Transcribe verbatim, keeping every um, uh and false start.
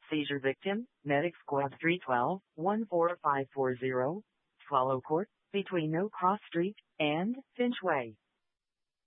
Seizure victim, Medic Squad three one two, one four five four zero, Swallow Court, between No Cross Street and Finch Way.